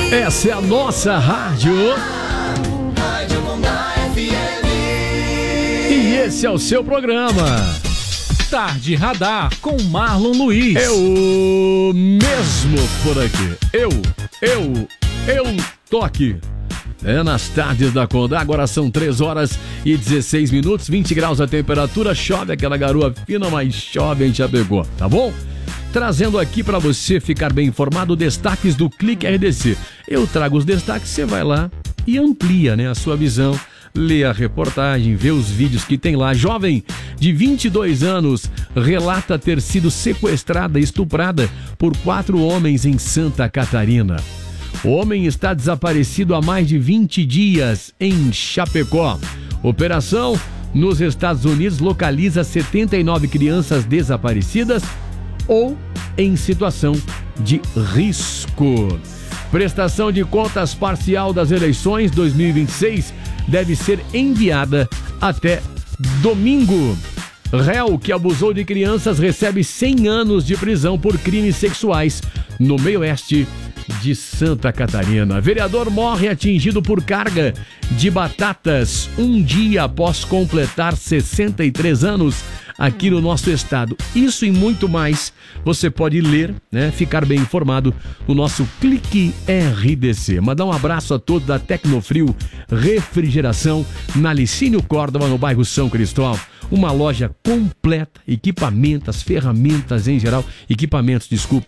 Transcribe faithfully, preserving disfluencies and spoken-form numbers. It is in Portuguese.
Essa é a nossa rádio. Rádio Condá F M. E esse é o seu programa. Tarde Radar com Marlon Luiz. Eu mesmo por aqui. Eu, eu, eu tô aqui. É nas tardes da Condá, agora são três horas e dezesseis minutos, vinte graus a temperatura, chove aquela garoa fina, mas chove em Chapecó, tá bom? Trazendo aqui para você ficar bem informado, destaques do Clique R D C. Eu trago os destaques, você vai lá e amplia, né, a sua visão, lê a reportagem, vê os vídeos que tem lá. Jovem de vinte e dois anos relata ter sido sequestrada e estuprada por quatro homens em Santa Catarina. O homem está desaparecido há mais de vinte dias em Chapecó. Operação nos Estados Unidos localiza setenta e nove crianças desaparecidas ou em situação de risco. Prestação de contas parcial das eleições dois mil e vinte e seis deve ser enviada até domingo. Réu que abusou de crianças recebe cem anos de prisão por crimes sexuais no meio-oeste de Santa Catarina. Vereador morre atingido por carga de batatas um dia após completar sessenta e três anos aqui no nosso estado. Isso e muito mais você pode ler, né? Ficar bem informado no nosso Clique R D C. Mandar um abraço a todos da Tecnofrio Refrigeração na Licínio Córdova, no bairro São Cristóvão. Uma loja completa, equipamentos, ferramentas em geral, equipamentos, desculpa,